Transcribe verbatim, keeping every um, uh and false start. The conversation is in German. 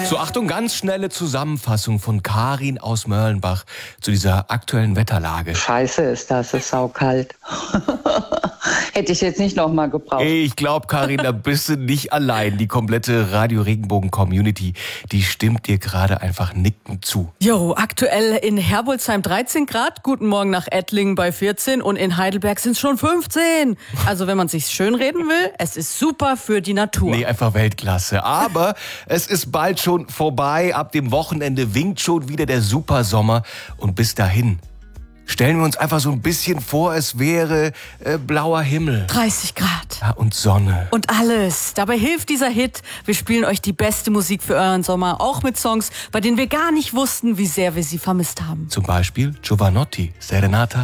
So, Achtung, ganz schnelle Zusammenfassung von Karin aus Mörlenbach zu dieser aktuellen Wetterlage. Scheiße ist das, es ist saukalt. Hätte ich jetzt nicht nochmal gebraucht. Ich glaube, Karin, da bist du nicht allein. Die komplette Radio Regenbogen Community, die stimmt dir gerade einfach nickend zu. Jo, aktuell in Herbolzheim dreizehn Grad, guten Morgen nach Ettlingen bei vierzehn und in Heidelberg sind es schon fünfzehn. Also wenn man sich's schönreden will, es ist super für die Natur. Nee, einfach Weltklasse. Aber es ist bald schon vorbei. Ab dem Wochenende winkt schon wieder der Supersommer. Und bis dahin stellen wir uns einfach so ein bisschen vor, es wäre äh, blauer Himmel. dreißig Grad. Ja, und Sonne. Und alles. Dabei hilft dieser Hit. Wir spielen euch die beste Musik für euren Sommer, auch mit Songs, bei denen wir gar nicht wussten, wie sehr wir sie vermisst haben. Zum Beispiel Giovanotti, Serenata